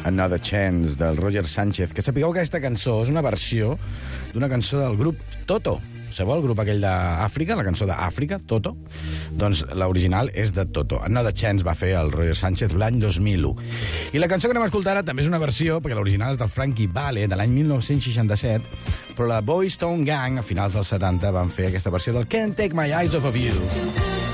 Another Chance, del Roger Sánchez, que sapigueu que aquesta cançó és una versió d'una cançó del grup Toto. Sabeu el grup aquell d'Àfrica, la cançó d'Àfrica, Toto? Doncs l'original és de Toto. Another Chance va fer el Roger Sánchez l'any 2001. I la cançó que anem a escoltar ara també és una versió, perquè l'original és del Frankie Valli, de l'any 1967, però la Boys Town Gang, a finals dels 70, van fer aquesta versió del Can't Take My Eyes Off of You.